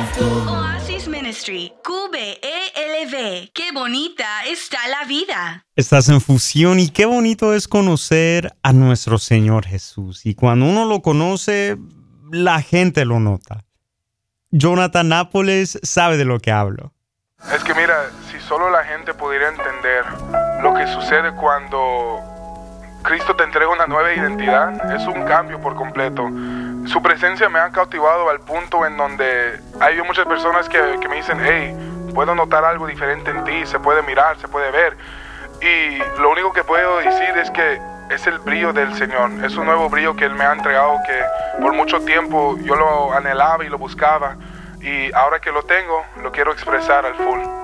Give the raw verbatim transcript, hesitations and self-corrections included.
Oasis Ministry, Q B E L V. Qué bonita está la vida. Estás en Fusión y qué bonito es conocer a nuestro Señor Jesús. Y cuando uno lo conoce, la gente lo nota. Jonathan Nápoles sabe de lo que hablo. Es que mira, si solo la gente pudiera entender lo que sucede cuando Cristo te entrega una nueva identidad, es un cambio por completo. Su presencia me ha cautivado al punto en donde hay muchas personas que, que me dicen, hey, puedo notar algo diferente en ti, se puede mirar, se puede ver. Y lo único que puedo decir es que es el brillo del Señor, es un nuevo brillo que Él me ha entregado que por mucho tiempo yo lo anhelaba y lo buscaba. Y ahora que lo tengo, lo quiero expresar al full.